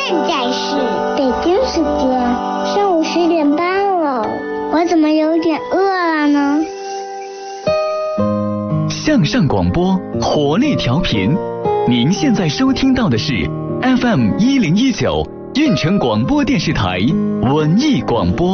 现在是北京时间上午10点半了，我怎么有点饿了呢？ 向上广播，活力调频。您现在收听到的是 FM 1019运城广播电视台文艺广播。